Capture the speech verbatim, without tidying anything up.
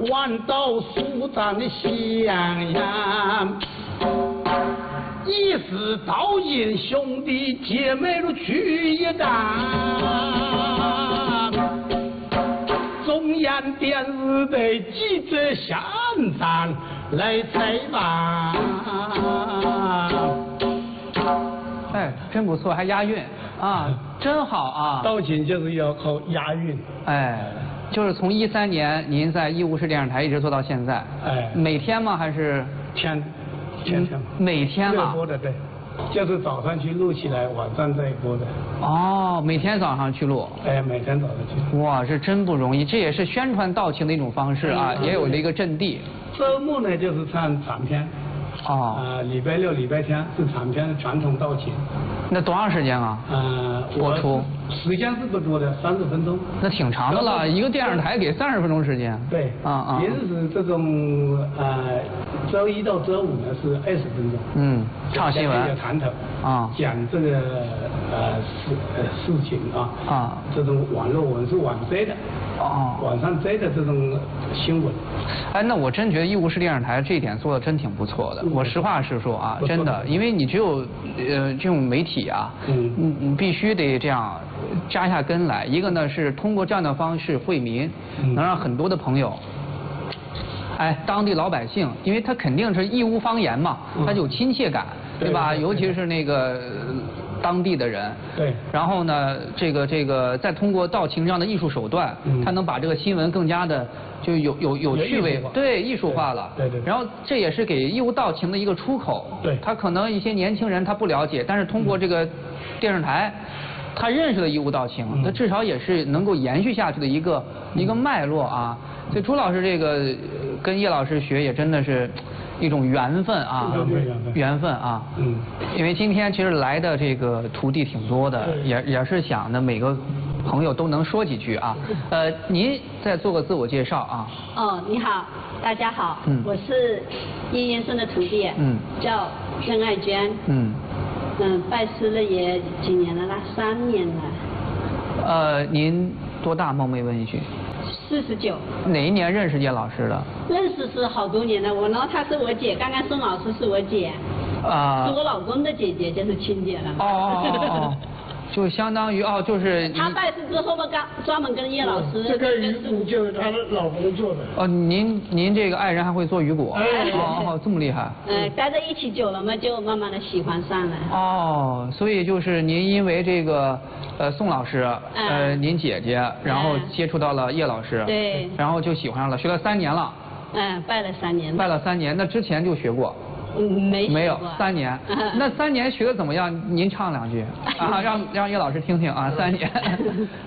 弯刀舒展的襄阳。一时道引兄弟姐妹如去一干，中央电视的记者现场来采访。 哎，真不错，还押韵啊，真好啊！ 道情就是要靠押韵。 哎，就是从一三年您在义乌市电视台一直做到现在。 哎， 每天吗？还是天天天？ 每天啊。 播的对，就是早上去录起来，晚上再播的。 哦，每天早上去录。 哎，每天早上去。 哇，这真不容易，这也是宣传道情的一种方式啊， 嗯、 也有了一个阵地。 周末呢，就是唱长篇。 哦。 啊、呃，礼拜六、礼拜天是长篇的传统道情。 那多长时间啊？ 呃， 播出时间是不多的，三十分钟。 那挺长的了，一个电视台给三十分钟时间。 对。 啊啊。 平时这种呃，周一到周五呢是二十分钟。 嗯，唱新闻。 有谈头。啊。讲这个呃事呃事情啊。啊。这种网络文是网摘的。哦。网上摘的这种新闻。 哎，那我真觉得义乌市电视台这一点做的真挺不错的。嗯、我实话实说啊，真的，因为你只有呃这种媒体啊，嗯，你你必须得这样扎下根来。一个呢是通过这样的方式惠民，嗯、能让很多的朋友，哎，当地老百姓，因为他肯定是义乌方言嘛，他就有亲切感，嗯、对吧？对对对，尤其是那个当地的人。对。然后呢，这个这个再通过道情这样的艺术手段，嗯、他能把这个新闻更加的。就有有有趣味，对，艺术化了。对 对, 对。然后这也是给义乌道情的一个出口。对。他可能一些年轻人他不了解，但是通过这个电视台，他认识了义乌道情，他至少也是能够延续下去的一个一个脉络啊。所以朱老师这个跟叶老师学也真的是一种缘分啊，缘分啊。嗯。因为今天其实来的这个徒弟挺多的，也也是想呢每个。朋友都能说几句啊，呃，您再做个自我介绍啊。 哦，你好，大家好，嗯、我是叶先生的徒弟，嗯，叫任爱娟，嗯，嗯，拜师了也几年了啦，三年了。 呃，您多大？冒昧问一句。 四十九。 哪一年认识叶老师的？ 认识是好多年了，我呢，她是我姐，刚刚宋老师是我姐，啊、呃，是我老公的姐姐，就是亲姐了。 哦哦哦哦。就相当于哦，就是他拜师之后吧，刚专门跟叶老师。 这个鱼骨就是他的老公做的。 哦，您您这个爱人还会做鱼骨？哎，哦哦，这么厉害。 嗯，待在一起久了嘛，就慢慢的喜欢上了。 哦，所以就是您因为这个呃宋老师，呃您姐姐，然后接触到了叶老师， 对， 然后就喜欢上了，学了三年了。 嗯，拜了三年。 拜了三年，那之前就学过。 嗯，没没有三年，那三年学的怎么样？您唱两句啊，让让叶老师听听啊，三年。